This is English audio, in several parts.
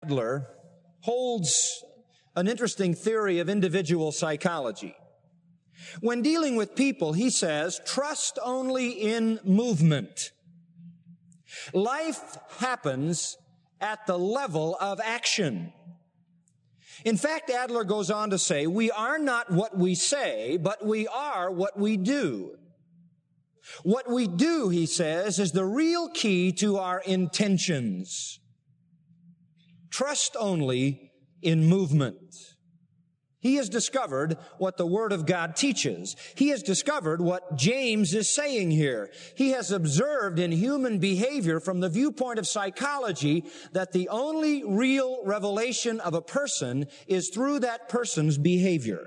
Adler holds an interesting theory of individual psychology. When dealing with people, he says, trust only in movement. Life happens at the level of action. In fact, Adler goes on to say, we are not what we say, but we are what we do. What we do, he says, is the real key to our intentions. Trust only in movement. He has discovered what the Word of God teaches. He has discovered what James is saying here. He has observed in human behavior from the viewpoint of psychology that the only real revelation of a person is through that person's behavior.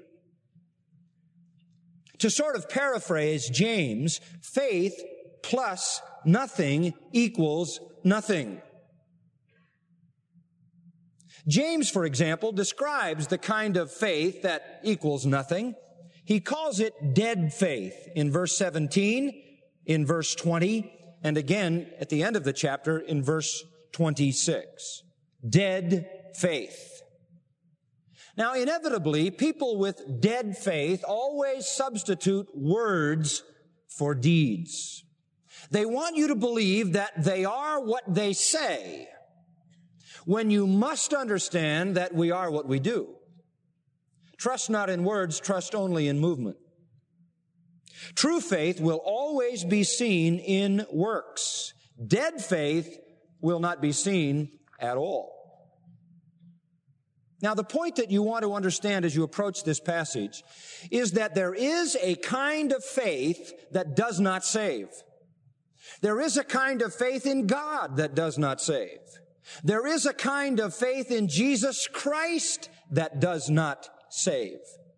To sort of paraphrase James, faith plus nothing equals nothing. James, for example, describes the kind of faith that equals nothing. He calls it dead faith in verse 17, in verse 20, and again at the end of the chapter in verse 26. Dead faith. Now, inevitably, people with dead faith always substitute words for deeds. They want you to believe that they are what they say, when you must understand that we are what we do. Trust not in words, trust only in movement. True faith will always be seen in works. Dead faith will not be seen at all. Now, the point that you want to understand as you approach this passage is that there is a kind of faith that does not save. There is a kind of faith in God that does not save. There is a kind of faith in Jesus Christ that does not save.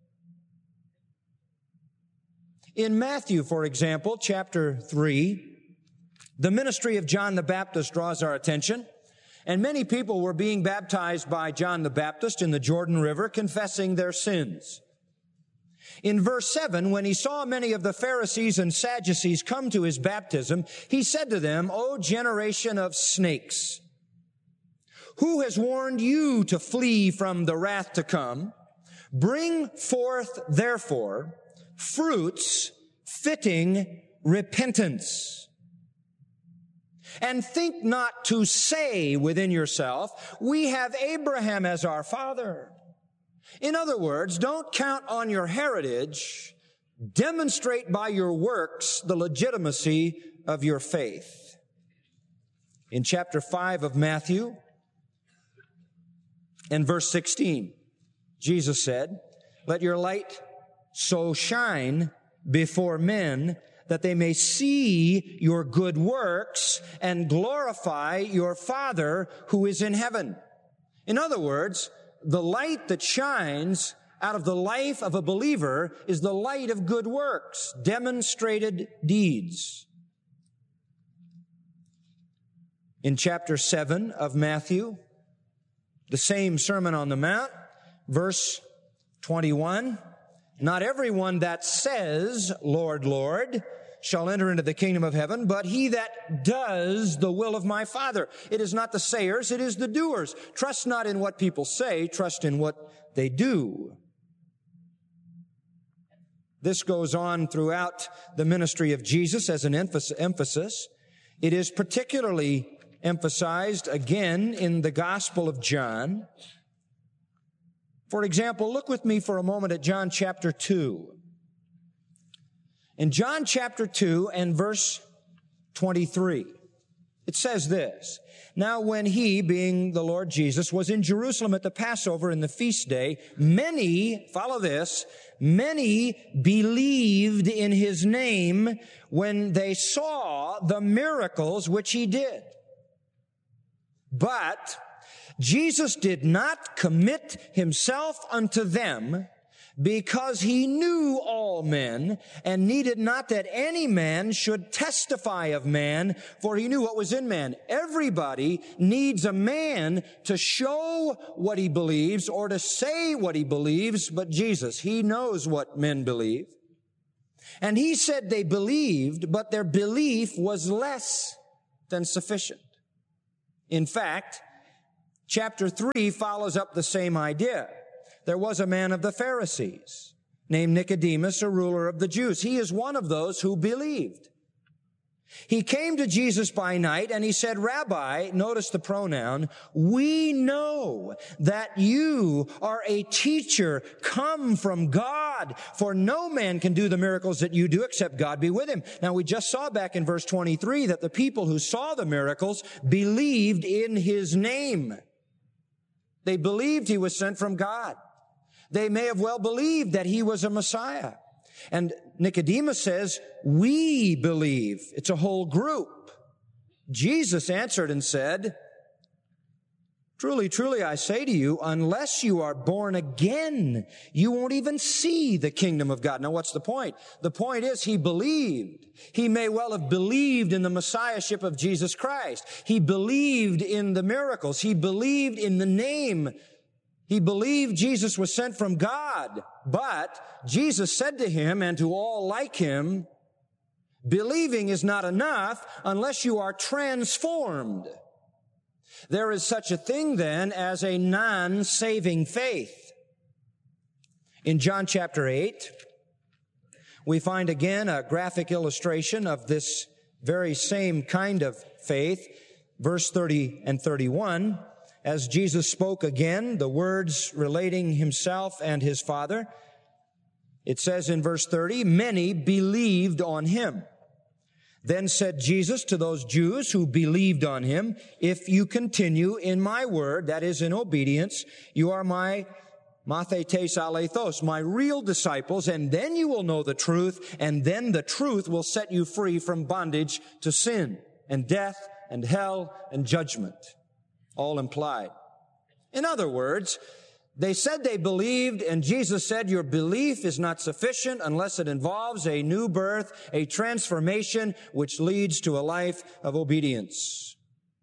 In Matthew, for example, chapter 3, the ministry of John the Baptist draws our attention, and many people were being baptized by John the Baptist in the Jordan River, confessing their sins. In verse 7, when he saw many of the Pharisees and Sadducees come to his baptism, he said to them, O generation of snakes, who has warned you to flee from the wrath to come? Bring forth, therefore, fruits fitting repentance. And think not to say within yourself, we have Abraham as our father. In other words, don't count on your heritage. Demonstrate by your works the legitimacy of your faith. In chapter 5 of Matthew, in verse 16, Jesus said, let your light so shine before men that they may see your good works and glorify your Father who is in heaven. In other words, the light that shines out of the life of a believer is the light of good works, demonstrated deeds. In chapter 7 of Matthew, the same Sermon on the Mount, verse 21, not everyone that says, Lord, Lord, shall enter into the kingdom of heaven, but he that does the will of my Father. It is not the sayers, it is the doers. Trust not in what people say, trust in what they do. This goes on throughout the ministry of Jesus as an emphasis. It is particularly emphasized again in the Gospel of John. For example, look with me for a moment at John chapter 2. In John chapter 2 and verse 23, it says this, now when he, being the Lord Jesus, was in Jerusalem at the Passover in the feast day, many, follow this, many believed in his name when they saw the miracles which he did. But Jesus did not commit himself unto them because he knew all men and needed not that any man should testify of man, for he knew what was in man. Everybody needs a man to show what he believes or to say what he believes, but Jesus, he knows what men believe. And he said they believed, but their belief was less than sufficient. In fact, Chapter 3 follows up the same idea. There was a man of the Pharisees named Nicodemus, a ruler of the Jews. He is one of those who believed. He came to Jesus by night and he said, Rabbi, notice the pronoun, we know that you are a teacher come from God, for no man can do the miracles that you do except God be with him. Now we just saw back in verse 23 that the people who saw the miracles believed in his name. They believed he was sent from God. They may have well believed that he was a Messiah. And Nicodemus says, we believe. It's a whole group. Jesus answered and said, truly, truly, I say to you, unless you are born again, you won't even see the kingdom of God. Now, what's the point? The point is he believed. He may well have believed in the Messiahship of Jesus Christ. He believed in the miracles. He believed in the name. He believed Jesus was sent from God. But Jesus said to him and to all like him, believing is not enough unless you are transformed. There is such a thing then as a non-saving faith. In John chapter 8, we find again a graphic illustration of this very same kind of faith. Verse 30 and 31, as Jesus spoke again the words relating himself and his Father, it says in verse 30, many believed on him. Then said Jesus to those Jews who believed on him, if you continue in my word, that is in obedience, you are my mathetes alethos, my real disciples, and then you will know the truth, and then the truth will set you free from bondage to sin and death and hell and judgment, all implied. In other words, they said they believed, and Jesus said, your belief is not sufficient unless it involves a new birth, a transformation which leads to a life of obedience.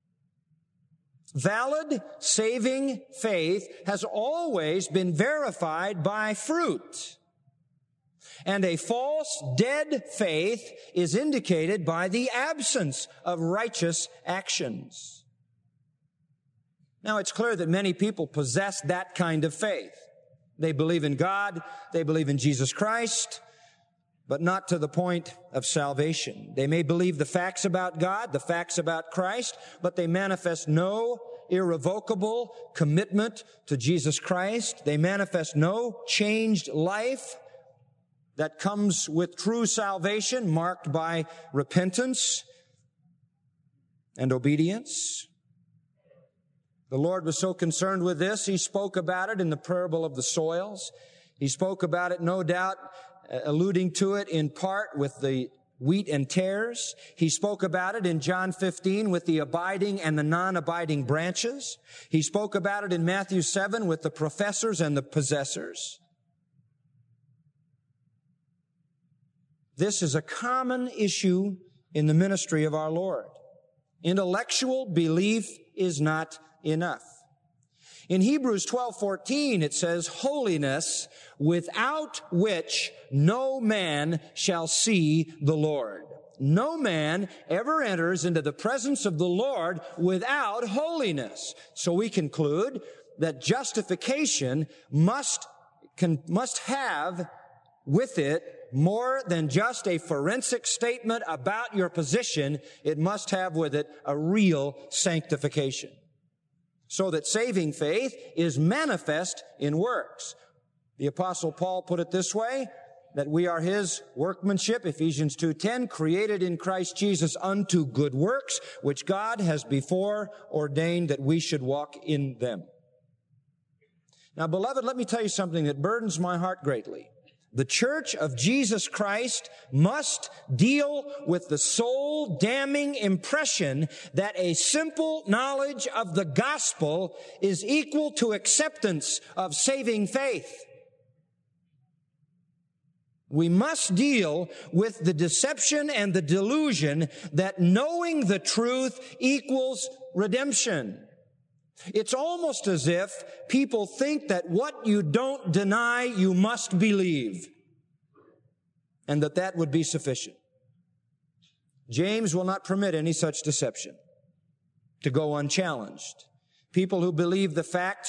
Valid, saving faith has always been verified by fruit. And a false, dead faith is indicated by the absence of righteous actions. Now, it's clear that many people possess that kind of faith. They believe in God, they believe in Jesus Christ, but not to the point of salvation. They may believe the facts about God, the facts about Christ, but they manifest no irrevocable commitment to Jesus Christ. They manifest no changed life that comes with true salvation, marked by repentance and obedience. The Lord was so concerned with this, he spoke about it in the parable of the soils. He spoke about it, no doubt, alluding to it in part with the wheat and tares. He spoke about it in John 15 with the abiding and the non-abiding branches. He spoke about it in Matthew 7 with the professors and the possessors. This is a common issue in the ministry of our Lord. Intellectual belief is not enough. In Hebrews 12:14, it says, holiness without which no man shall see the Lord. No man ever enters into the presence of the Lord without holiness. So we conclude that justification must have with it more than just a forensic statement about your position. It must have with it a real sanctification. So that saving faith is manifest in works. The Apostle Paul put it this way, that we are his workmanship, Ephesians 2:10, created in Christ Jesus unto good works, which God has before ordained that we should walk in them. Now, beloved, let me tell you something that burdens my heart greatly. The Church of Jesus Christ must deal with the soul-damning impression that a simple knowledge of the gospel is equal to acceptance of saving faith. We must deal with the deception and the delusion that knowing the truth equals redemption. It's almost as if people think that what you don't deny, you must believe, and that would be sufficient. James will not permit any such deception to go unchallenged, people who believe the facts